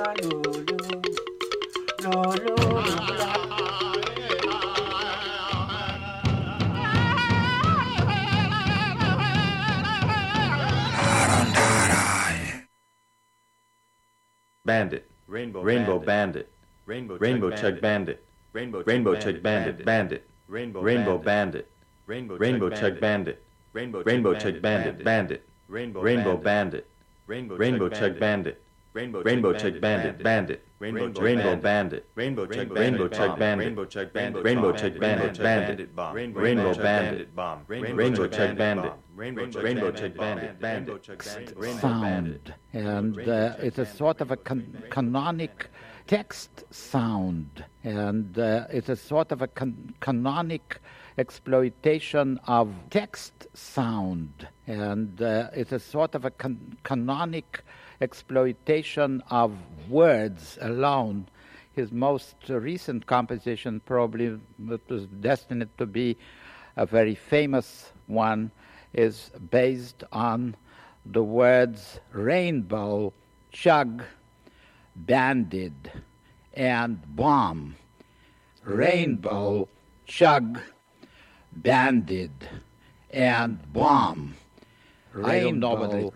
Bandit, Rainbow Bandit, Rainbow Chug Bandit, Rainbow Chug Bandit, Bandit, Rainbow Bandit, Rainbow Chug Bandit, Rainbow Chug Bandit, Bandit, Rainbow Bandit, Rainbow Chug Bandit, Rainbow Chug Bandit, Bandit, Rainbow Bandit, Rainbow Chug Bandit, Rainbow Chug Bandit, Rainbow Chug Bandit, Bandit, Rainbow Bandit, Bomb, Rainbow Chug Bandit, Rainbow Chug Bandit, Bandit, sound, and it's a sort of a canonic text sound, and it's a sort of a canonic exploitation of text sound, and it's a sort of a canonic exploitation of words alone. His most recent composition, probably that was destined to be a very famous one, is based on the words rainbow, chug, banded, and bomb. Rainbow, chug, banded, and bomb. Rainbow,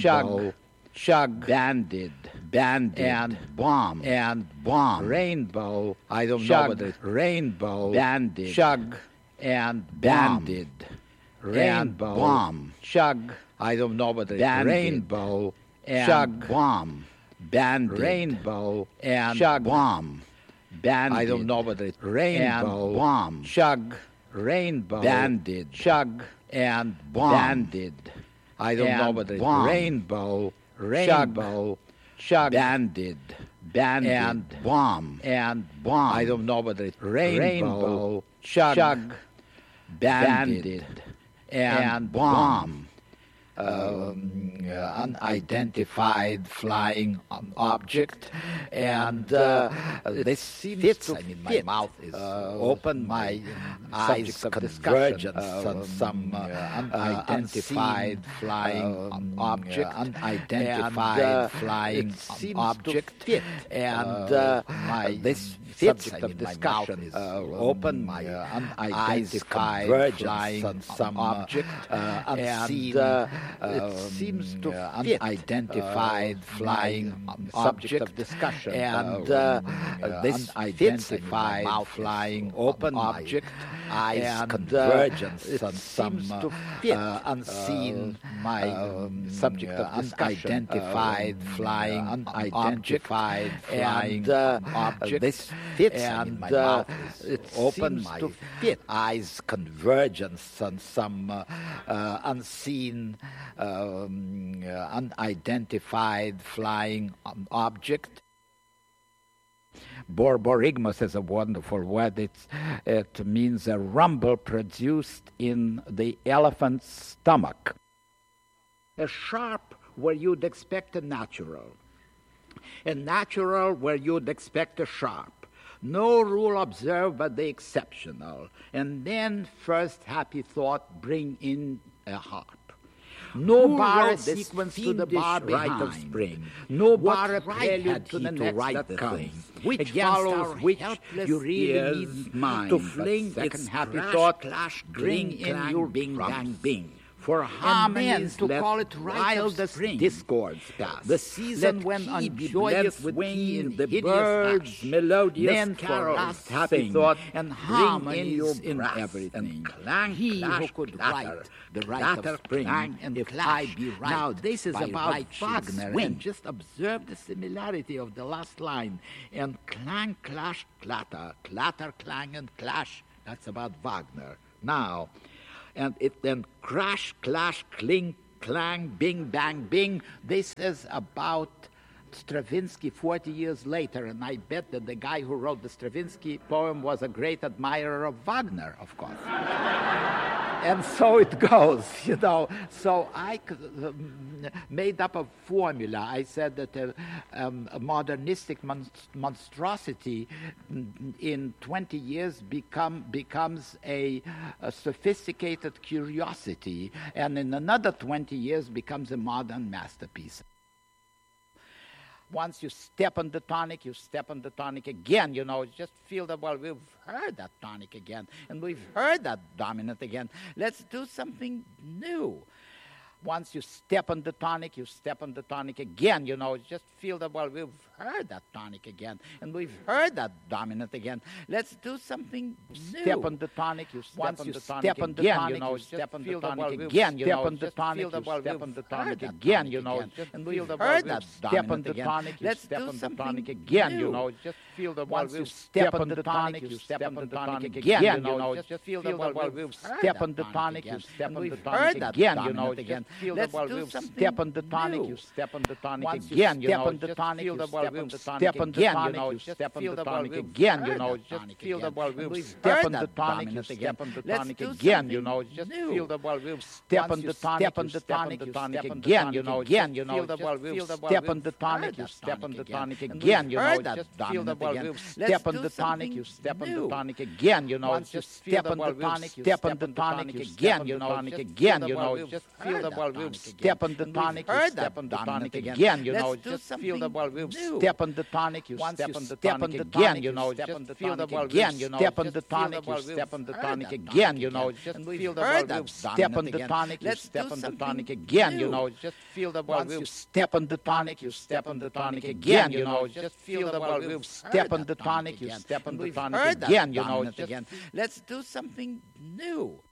chug, banded, and bomb, rainbow. I don't know what it is. Rainbow, banded, chug, and banded, rainbow, bomb, chug. I don't know what it is. Rainbow, chug, bomb, banded, rainbow, and chug, bomb, banded. I don't know what it is. Rainbow, bomb, chug, rainbow, banded, chug, and bomb, banded. I don't know what it is. Rainbow, chug, banded, and bomb, I don't know what it is. Rainbow, chug, banded, and bomb. Unidentified flying object, and this fits. I mean, my mouth is open, my eyes convergence on some unidentified flying object, unidentified flying object, and this subject of discussion is open, my unidentified flying on some object, unseen. It seems to fit unidentified flying subject of discussion, and this identified flying open object, eyes convergence on some unseen subject of discussion, unidentified flying unidentified flying object. This fits in my mouth. It open to fit eyes convergence on some unseen. Unidentified flying object. Borborygmus is a wonderful word. It means a rumble produced in the elephant's stomach. A sharp where you'd expect a natural where you'd expect a sharp. No rule observed but the exceptional. And then first happy thought bring in a harp. No bar a sequence to the bar behind. Of spring. No bar a prelude to the next that comes. Which follows which you really need mind to fling its happy thought, bring in your bing bang bing. For harmonies to call it wildest discords pass. The season when on joyous swing the birds melodious carols happy thought and harmonies in everything. And he who could write the right of spring, and if I be right. Now this is about Wagner, and just observe the similarity of the last line. And clang, clash, clatter, clatter, clang, and clash. That's about Wagner. Now, and it then crash, clash, clink, clang, bing, bang, bing. This is about Stravinsky 40 years later, and I bet that the guy who wrote the Stravinsky poem was a great admirer of Wagner, of course. And so it goes, you know. So I made up a formula. I said that a modernistic monstrosity in 20 years becomes a sophisticated curiosity, and in another 20 years becomes a modern masterpiece. Once you step on the tonic, you step on the tonic again, just feel that, well, we've heard that tonic again, and we've heard that dominant again. Let's do something new. Once you step on the tonic, you step on the tonic again, just feel that, well, we've heard that tonic again, and we've heard that dominant again. Let's do something new. Step on the tonic, you step on the tonic again, just feel that, well, again, step on the tonic, you step on the tonic again, and we've heard that step on the tonic, let's do something again, just feel that, well, we've step on the tonic, you step on the tonic again, just feel that, well, we've step on the tonic, you step on the tonic again, feel that, well, we'll step on the tonic, you step on the tonic again, step on the tonic, you step on the tonic again, just step on the tonic again, just feel that, well, we'll step on the tonic, you step on the tonic again, just feel that, well, we'll step on the tonic, you step on the tonic again, feel that, well, we'll step on the tonic, you step on the tonic again, just feel that, well, we'll step on the tonic, you step on the tonic again, just step on the tonic, step on the tonic again, just feel that, well, we'll step on the tonic, you step on the tonic again, just feel that, well, we'll step on the tonic, you step on the tonic again, just feel that, well, again, step on the tonic, you step on the tonic again, just feel that, well, we'll step on the tonic, you step on the tonic again, just feel that, well, we'll step on the tonic, you step on the tonic again, just feel that, well, we'll step on the tonic, you step on the tonic again, just let's do something new.